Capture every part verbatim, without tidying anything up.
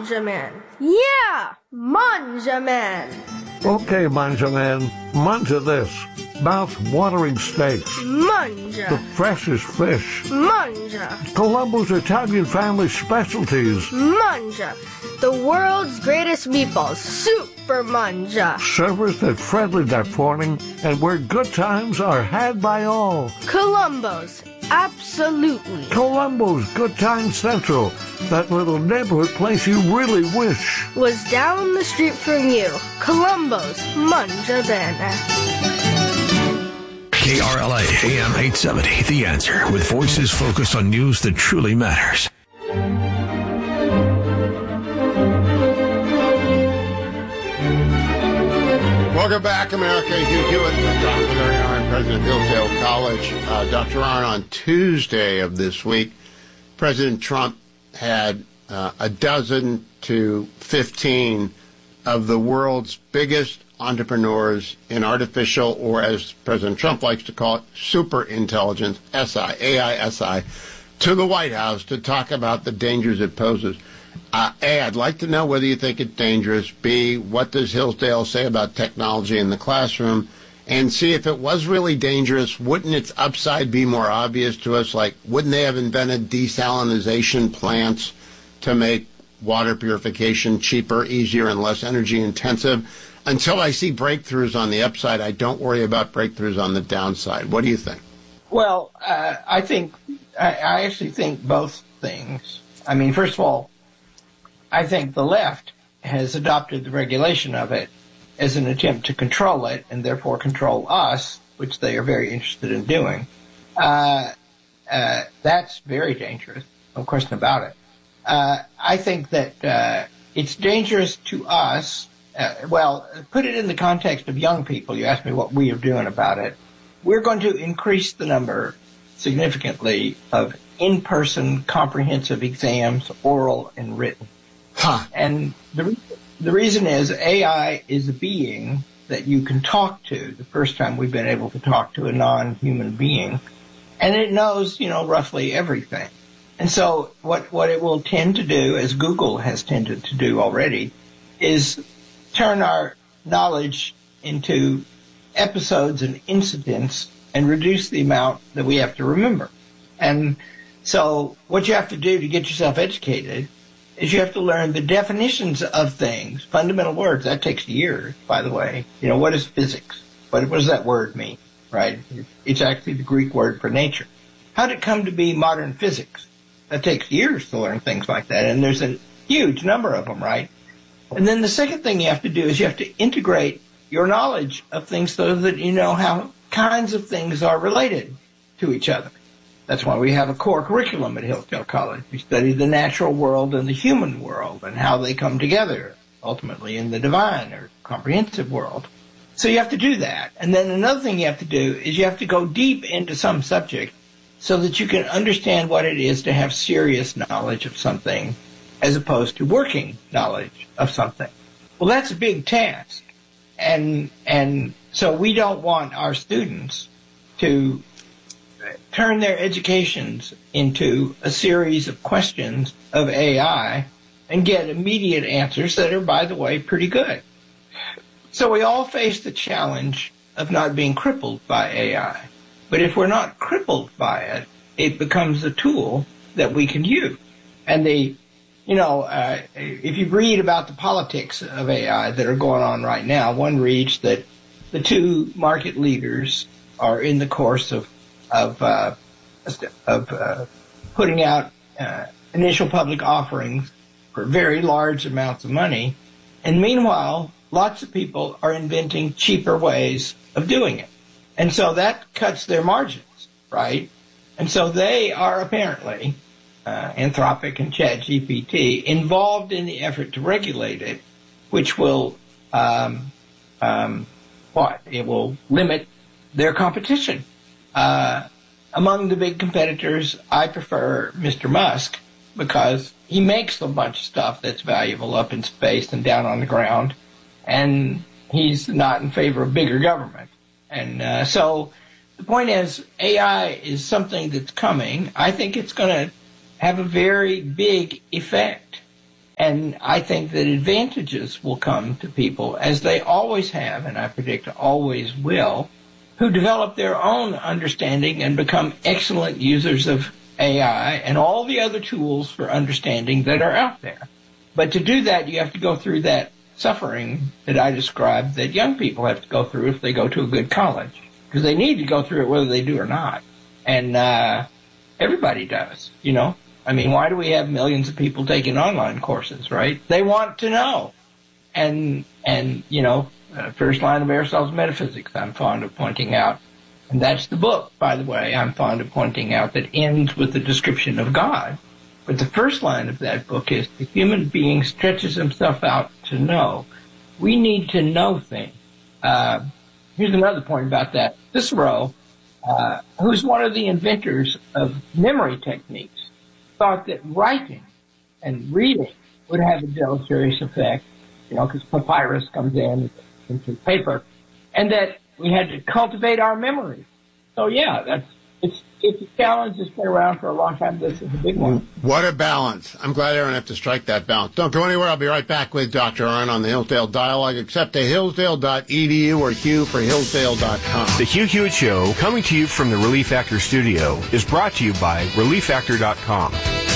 Manja Man. Yeah, Manja Man. Okay, Manja Man, manja this. Mouth-watering steaks. Manja. The freshest fish. Manja. Colombo's Italian family specialties. Manja. The world's greatest meatballs. Super Manja. Serviced and friendly that morning, and where good times are had by all. Colombo's. Absolutely. Colombo's Good Time Central. That little neighborhood place you really wish was down the street from you. Colombo's Manja Bene. K R L A A M eight seventy, The Answer, with voices focused on news that truly matters. Welcome back, America. Hugh Hewitt with Doctor Larry Arnn, President of Hillsdale College. Uh, Doctor Arnn, on Tuesday of this week, President Trump had uh, a dozen to fifteen of the world's biggest entrepreneurs in artificial, or as President Trump likes to call it, super intelligence, S I, A I S I, to the White House to talk about the dangers it poses. Uh, A, I'd like to know whether you think it's dangerous. B, what does Hillsdale say about technology in the classroom? And C, if it was really dangerous, wouldn't its upside be more obvious to us? Like, wouldn't they have invented desalinization plants to make water purification cheaper, easier, and less energy intensive? Until I see breakthroughs on the upside, I don't worry about breakthroughs on the downside. What do you think? Well, uh, I think, I, I actually think both things. I mean, first of all, I think the left has adopted the regulation of it as an attempt to control it and therefore control us, which they are very interested in doing. Uh, uh, that's very dangerous, no question about it. Uh, I think that uh, it's dangerous to us. Uh, well, put it in the context of young people. You asked me what we are doing about it. We're going to increase the number significantly of in-person comprehensive exams, oral and written. Huh. And the the reason is A I is a being that you can talk to. The first time we've been able to talk to a non-human being, and it knows, you know, roughly everything. And so what what it will tend to do, as Google has tended to do already, is turn our knowledge into episodes and incidents and reduce the amount that we have to remember. And so what you have to do to get yourself educated is you have to learn the definitions of things, fundamental words. That takes years, by the way. You know, what is physics? What, what does that word mean, right? It's actually the Greek word for nature. How did it come to be modern physics? That takes years to learn things like that, and there's a huge number of them, right? And then the second thing you have to do is you have to integrate your knowledge of things so that you know how kinds of things are related to each other. That's why we have a core curriculum at Hillsdale College. We study the natural world and the human world and how they come together, ultimately in the divine or comprehensive world. So you have to do that. And then another thing you have to do is you have to go deep into some subject so that you can understand what it is to have serious knowledge of something as opposed to working knowledge of something. Well, that's a big task. And, and so we don't want our students to turn their educations into a series of questions of A I and get immediate answers that are, by the way, pretty good. So we all face the challenge of not being crippled by A I. But if we're not crippled by it, it becomes a tool that we can use. And the, you know, uh, if you read about the politics of A I that are going on right now, one reads that the two market leaders are in the course of of uh, of uh, putting out uh, initial public offerings for very large amounts of money. And meanwhile, lots of people are inventing cheaper ways of doing it. And so that cuts their margins, right? And so they are apparently, uh, Anthropic and ChatGPT, involved in the effort to regulate it, which will, um, um, what? It will limit their competition. Uh, among the big competitors, I prefer Mister Musk because he makes a bunch of stuff that's valuable up in space and down on the ground, and he's not in favor of bigger government. And uh, so the point is, A I is something that's coming. I think it's going to have a very big effect And I think that advantages will come to people, as they always have, and I predict always will, who develop their own understanding and become excellent users of A I and all the other tools for understanding that are out there. But to do that, you have to go through that suffering that I described that young people have to go through if they go to a good college, because they need to go through it whether they do or not. And uh, everybody does, you know. I mean, why do we have millions of people taking online courses, right? They want to know. And, and you know, uh, First Line of Aristotle's Metaphysics, I'm fond of pointing out. And that's the book, by the way, I'm fond of pointing out, that ends with the description of God. But the first line of that book is, the human being stretches himself out to know. We need to know things. Uh, here's another point about that. Cicero, uh, who's one of the inventors of memory techniques, thought that writing and reading would have a deleterious effect, you know, because papyrus comes in into paper, and that we had to cultivate our memory. So yeah, that's it's it's a challenge that's been around for a long time. This is a big one. What a balance. I'm glad I don't have to strike that balance. Don't go anywhere. I'll be right back with Doctor Arnn on the Hillsdale Dialogue, except at hillsdale dot e d u or Hugh for hillsdale dot com. The Hugh Hewitt Show, coming to you from the Relief Factor studio, is brought to you by relief factor dot com.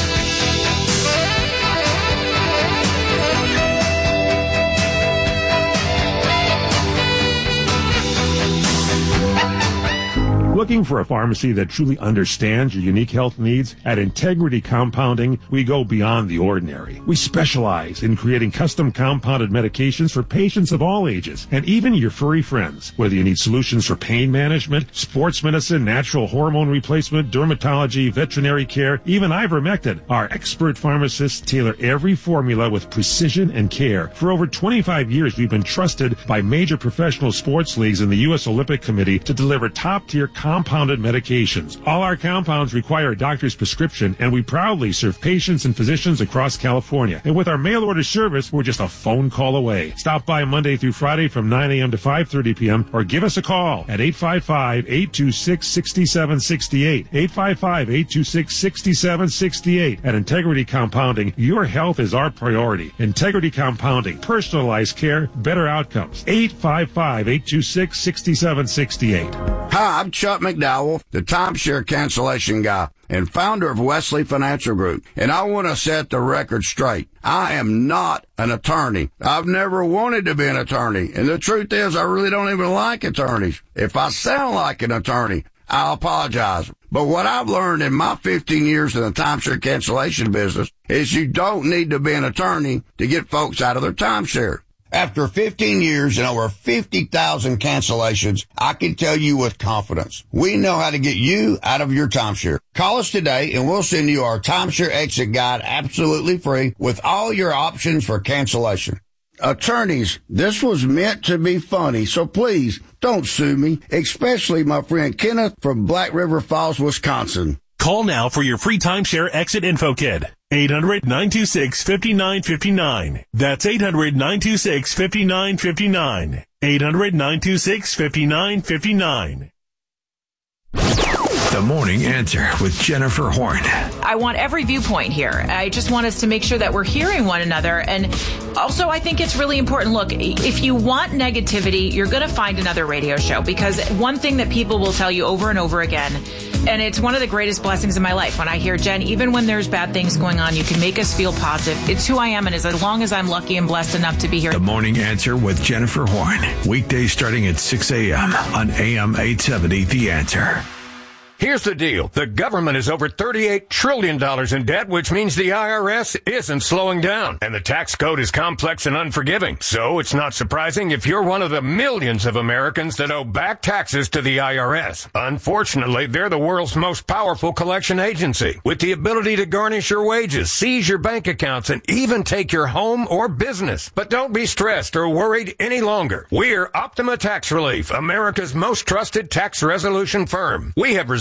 Looking for a pharmacy that truly understands your unique health needs? At Integrity Compounding, we go beyond the ordinary. We specialize in creating custom compounded medications for patients of all ages, and even your furry friends. Whether you need solutions for pain management, sports medicine, natural hormone replacement, dermatology, veterinary care, even ivermectin, our expert pharmacists tailor every formula with precision and care. For over twenty-five years, we've been trusted by major professional sports leagues and the U S Olympic Committee to deliver top-tier compounded medications. All our compounds require a doctor's prescription, and we proudly serve patients and physicians across California. And with our mail order service, we're just a phone call away. Stop by Monday through Friday from nine a.m. to five thirty p.m. or give us a call at eight five five, eight two six, six seven six eight. eight five five, eight two six, six seven six eight. At Integrity Compounding, your health is our priority. Integrity Compounding, personalized care, better outcomes. eight five five, eight two six, six seven six eight. Hi, I'm Chuck McDowell, the timeshare cancellation guy and founder of Wesley Financial Group. And I want to set the record straight. I am not an attorney. I've never wanted to be an attorney. And the truth is, I really don't even like attorneys. If I sound like an attorney, I'll apologize. But what I've learned in my fifteen years in the timeshare cancellation business is you don't need to be an attorney to get folks out of their timeshare. After fifteen years and over fifty thousand cancellations, I can tell you with confidence, we know how to get you out of your timeshare. Call us today and we'll send you our timeshare exit guide absolutely free with all your options for cancellation. Attorneys, this was meant to be funny, so please don't sue me, especially my friend Kenneth from Black River Falls, Wisconsin. Call now for your free timeshare exit info kit. eight hundred, nine two six, five nine five nine. That's eight hundred, nine two six, five nine five nine. eight hundred, nine two six, five nine five nine. The Morning Answer with Jennifer Horn. I want every viewpoint here. I just want us to make sure that we're hearing one another. And also, I think it's really important. Look, if you want negativity, you're going to find another radio show, because one thing that people will tell you over and over again, and it's one of the greatest blessings in my life when I hear, Jen, even when there's bad things going on, you can make us feel positive. It's who I am, and as long as I'm lucky and blessed enough to be here. The Morning Answer with Jennifer Horn. Weekdays starting at six a.m. on A M eight seventy, The Answer. Here's the deal. The government is over thirty-eight trillion dollars in debt, which means the I R S isn't slowing down. And the tax code is complex and unforgiving. So it's not surprising if you're one of the millions of Americans that owe back taxes to the I R S. Unfortunately, they're the world's most powerful collection agency, with the ability to garnish your wages, seize your bank accounts, and even take your home or business. But don't be stressed or worried any longer. We're Optima Tax Relief, America's most trusted tax resolution firm. We have resolved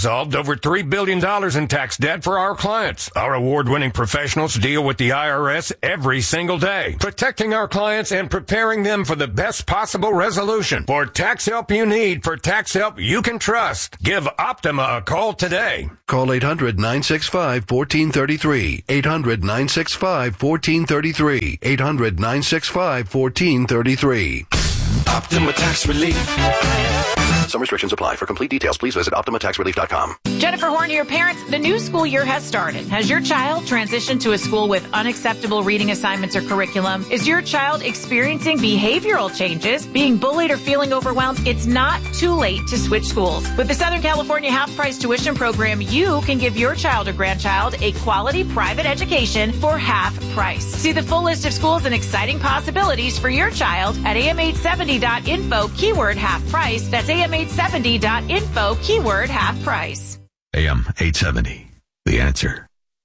solved over three billion dollars in tax debt for our clients. Our award-winning professionals deal with the I R S every single day, protecting our clients and preparing them for the best possible resolution. For tax help you need, for tax help you can trust, give Optima a call today. Call eight hundred, nine six five, one four three three. eight hundred, nine six five, one four three three. eight hundred, nine six five, one four three three. Optima Tax Relief. Some restrictions apply. For complete details, please visit Optima Tax Relief dot com. Jennifer Horn here, parents. The new school year has started. Has your child transitioned to a school with unacceptable reading assignments or curriculum? Is your child experiencing behavioral changes, being bullied or feeling overwhelmed? It's not too late to switch schools. With the Southern California half-price tuition program, you can give your child or grandchild a quality private education for half price. See the full list of schools and exciting possibilities for your child at A M eight seventy dot info, keyword half price. That's A M eight seventy dot info, keyword half price. A M eight seventy, The Answer.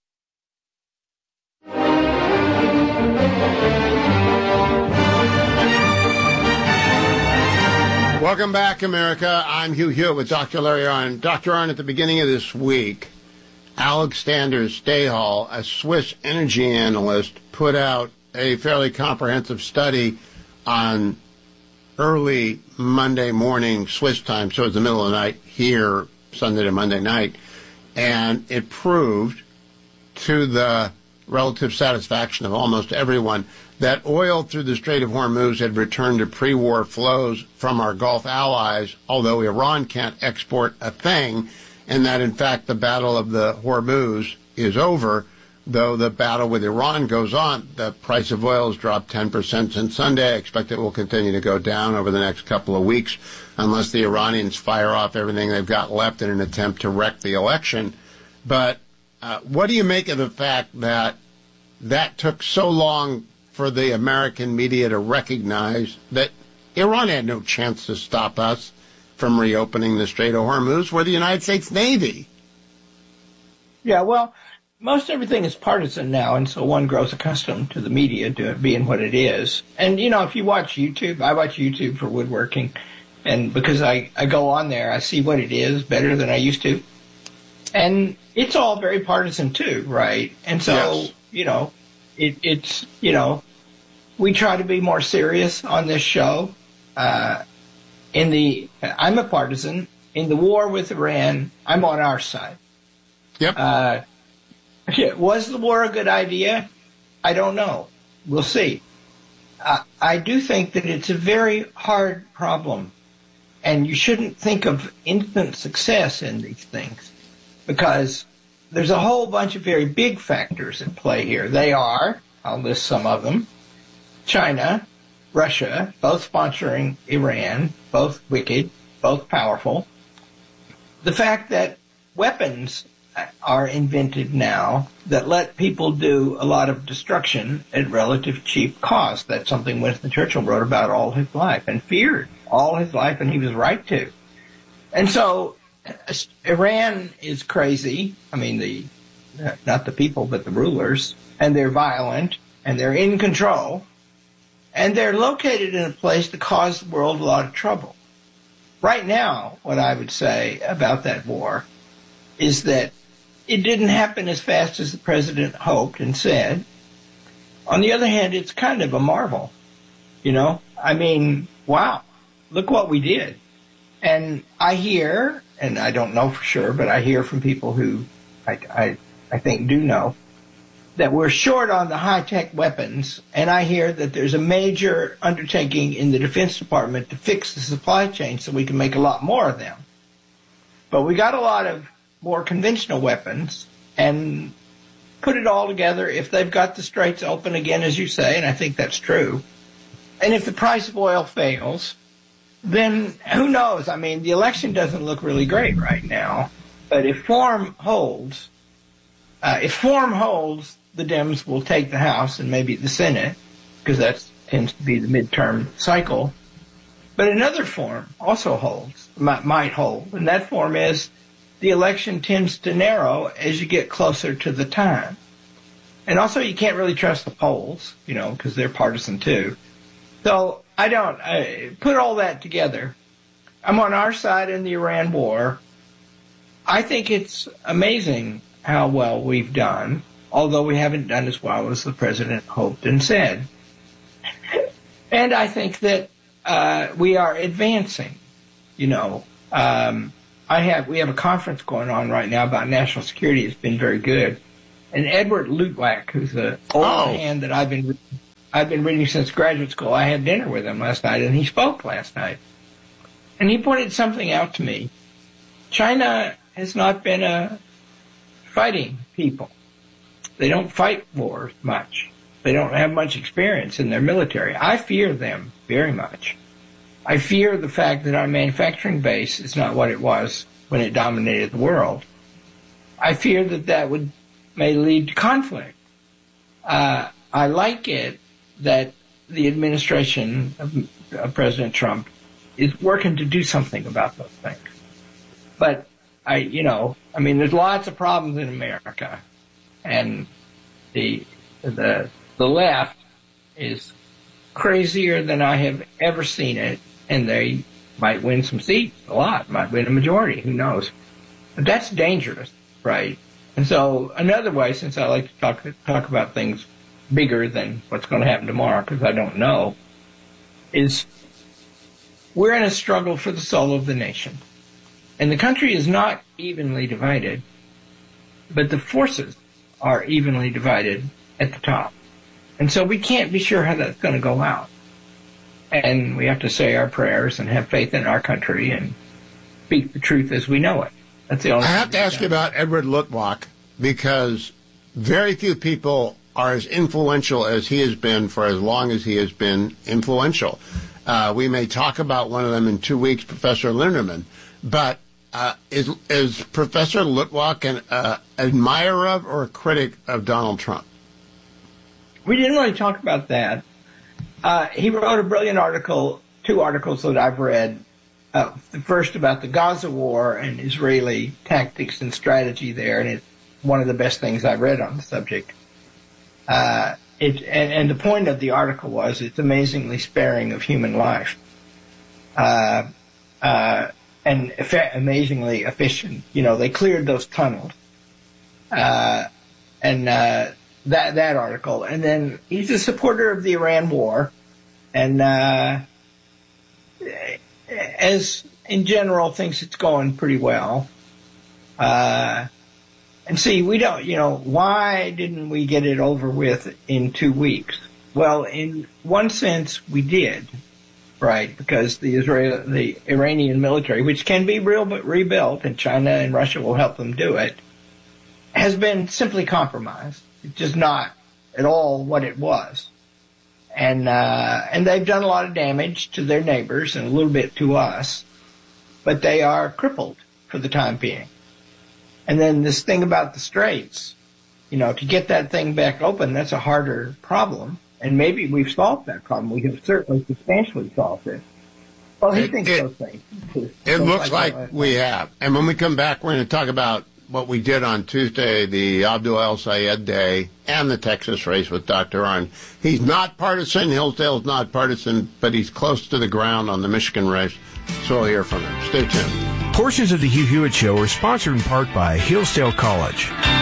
Welcome back, America. I'm Hugh Hewitt with Doctor Larry Arnn. Doctor Arnn, at the beginning of this week, Alexander Stahel, a Swiss energy analyst, put out a fairly comprehensive study on early Monday morning Swiss time, so it's the middle of the night here, Sunday to Monday night, and it proved to the relative satisfaction of almost everyone that oil through the Strait of Hormuz had returned to pre-war flows from our Gulf allies, although Iran can't export a thing, and that, in fact, the battle of the Hormuz is over. Though the battle with Iran goes on, the price of oil has dropped ten percent since Sunday. I expect it will continue to go down over the next couple of weeks unless the Iranians fire off everything they've got left in an attempt to wreck the election. But uh, what do you make of the fact that that took so long for the American media to recognize that Iran had no chance to stop us from reopening the Strait of Hormuz? We're the United States Navy. Yeah, well, most everything is partisan now, and so one grows accustomed to the media to it being what it is. And, you know, if you watch YouTube, I watch YouTube for woodworking, and because I, I go on there, I see what it is better than I used to. And it's all very partisan, too, right? And so, yes. you know, it, it's, you know, we try to be more serious on this show. Uh, in the, I'm a partisan. In the war with Iran, I'm on our side. Yep. Uh, was the war a good idea? I don't know. We'll see. Uh, I do think that it's a very hard problem, and you shouldn't think of instant success in these things, because there's a whole bunch of very big factors at play here. They are, I'll list some of them, China, Russia, both sponsoring Iran, both wicked, both powerful. The fact that weapons are invented now that let people do a lot of destruction at relative cheap cost. That's something Winston Churchill wrote about all his life and feared all his life, and he was right to. And so Iran is crazy. I mean, the not the people, but the rulers, and they're violent, and they're in control, and they're located in a place to cause the world a lot of trouble. Right now, what I would say about that war is that it didn't happen as fast as the president hoped and said. On the other hand, it's kind of a marvel, you know? I mean, wow, look what we did. And I hear, and I don't know for sure, but I hear from people who I, I, I think do know, that we're short on the high-tech weapons, and I hear that there's a major undertaking in the Defense Department to fix the supply chain so we can make a lot more of them. But we got a lot of more conventional weapons, and put it all together, if they've got the straits open again, as you say, and I think that's true, and if the price of oil fails, then who knows? I mean, the election doesn't look really great right now, but if form holds, uh, if form holds, the Dems will take the House and maybe the Senate, because that tends to be the midterm cycle. But another form also holds, might, might hold, and that form is the election tends to narrow as you get closer to the time. And also you can't really trust the polls, you know, because they're partisan too. So I don't, I, put all that together. I'm on our side in the Iran war. I think it's amazing how well we've done, although we haven't done as well as the president hoped and said. And I think that uh, we are advancing. You know, um, I have we have a conference going on right now about national security. It's been very good. And Edward Luttwak, who's an old oh. man that I've been I've been reading since graduate school, I had dinner with him last night, and he spoke last night. And he pointed something out to me. China has not been a fighting people. They don't fight wars much. They don't have much experience in their military. I fear them very much. I fear the fact that our manufacturing base is not what it was when it dominated the world. I fear that that would may lead to conflict. Uh, I like it that the administration of, of President Trump is working to do something about those things. But I, you know, I mean, there's lots of problems in America, and the the the left is crazier than I have ever seen it, and they might win some seats, a lot, might win a majority, who knows? But that's dangerous, right? And so another way, since I like to talk talk about things bigger than what's going to happen tomorrow, because I don't know, is we're in a struggle for the soul of the nation. And the country is not evenly divided, but the forces are evenly divided at the top. And so we can't be sure how that's going to go out. And we have to say our prayers and have faith in our country and speak the truth as we know it. That's the only I have to ask you about Edward Luttwak, because very few people are as influential as he has been for as long as he has been influential. Uh, we may talk about one of them in two weeks, Professor Linderman. But uh, is is Professor Luttwak an uh, admirer of or a critic of Donald Trump? We didn't really talk about that. Uh, he wrote a brilliant article, two articles that I've read. Uh, the first about the Gaza war and Israeli tactics and strategy there, and it's one of the best things I've read on the subject. Uh, it, and, and the point of the article was it's amazingly sparing of human life. Uh, uh, and eff- amazingly efficient. You know, they cleared those tunnels. Uh, and uh, that that article. And then he's a supporter of the Iran war. And uh, as in general, thinks it's going pretty well. Uh, and see, we don't, you know, why didn't we get it over with in two weeks? Well, in one sense, we did. Right, because the Israel, the Iranian military, which can be real but rebuilt, and China and Russia will help them do it, has been simply compromised. It's just not at all what it was, and uh, and they've done a lot of damage to their neighbors and a little bit to us, but they are crippled for the time being. And then this thing about the Straits, you know, to get that thing back open, that's a harder problem. And maybe we've solved that problem. We have certainly substantially solved it. Well, he it, thinks it, those things. It looks like, like we have. And when we come back, we're going to talk about what we did on Tuesday, the Abdul El Sayed Day, and the Texas race with Doctor Arnn. He's not partisan. Hillsdale's not partisan, but he's close to the ground on the Michigan race. So we'll hear from him. Stay tuned. Portions of the Hugh Hewitt Show are sponsored in part by Hillsdale College.